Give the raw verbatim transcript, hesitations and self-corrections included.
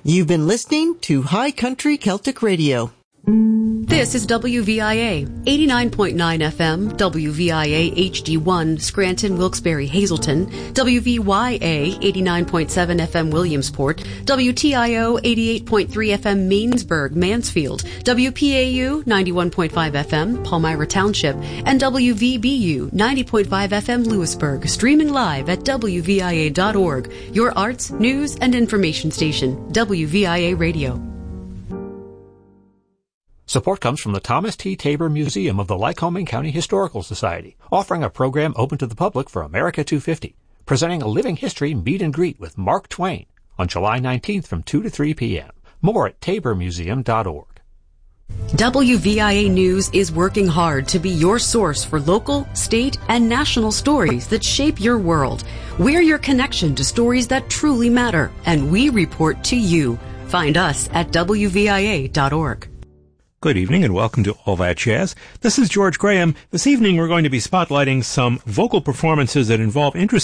You've been listening to High Country Celtic Radio. This is W V I A, eighty-nine point nine F M, W V I A H D one, Scranton, Wilkes-Barre, Hazleton, W V Y A, eighty-nine point seven F M, Williamsport, W T I O, eighty-eight point three F M, Mainsburg, Mansfield, W P A U, ninety-one point five F M, Palmyra Township, and W V B U, ninety point five F M, Lewisburg, streaming live at W V I A dot org, your arts, news, and information station, W V I A Radio. Support comes from the Thomas T. Tabor Museum of the Lycoming County Historical Society, offering a program open to the public for America two fifty, presenting a living history meet and greet with Mark Twain on July nineteenth from two to three p.m. More at tabor museum dot org. W V I A News is working hard to be your source for local, state, and national stories that shape your world. We're your connection to stories that truly matter, and we report to you. Find us at W V I A dot org. Good evening and welcome to All That Jazz. This is George Graham. This evening we're going to be spotlighting some vocal performances that involve interesting